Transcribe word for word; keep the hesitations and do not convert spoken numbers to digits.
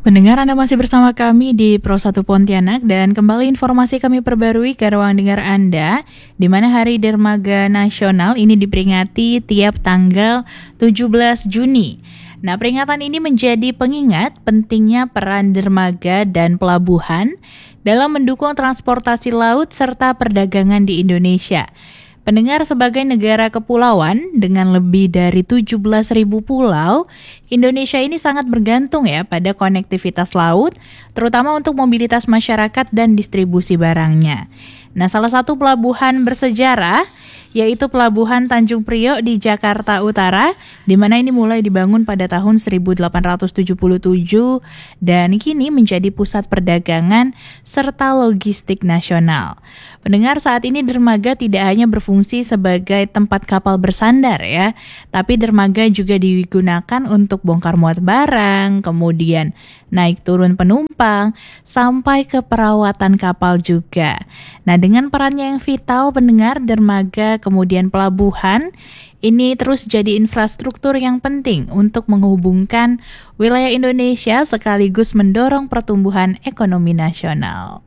Pendengar, Anda masih bersama kami di Pro satu Pontianak dan kembali informasi kami perbarui ke ruang dengar Anda, di mana Hari Dermaga Nasional ini diperingati tiap tanggal tujuh belas Juni. Nah, peringatan ini menjadi pengingat pentingnya peran dermaga dan pelabuhan dalam mendukung transportasi laut serta perdagangan di Indonesia. Pendengar, sebagai negara kepulauan dengan lebih dari tujuh belas ribu pulau, Indonesia ini sangat bergantung ya pada konektivitas laut, terutama untuk mobilitas masyarakat dan distribusi barangnya. Nah, salah satu pelabuhan bersejarah yaitu Pelabuhan Tanjung Priok di Jakarta Utara, di mana ini mulai dibangun pada tahun seribu delapan ratus tujuh puluh tujuh dan kini menjadi pusat perdagangan serta logistik nasional. Pendengar, saat ini dermaga tidak hanya berfungsi sebagai tempat kapal bersandar ya, tapi dermaga juga digunakan untuk bongkar muat barang, kemudian naik turun penumpang, sampai ke perawatan kapal juga. Nah, dengan perannya yang vital, pendengar, dermaga kemudian pelabuhan ini terus jadi infrastruktur yang penting untuk menghubungkan wilayah Indonesia sekaligus mendorong pertumbuhan ekonomi nasional.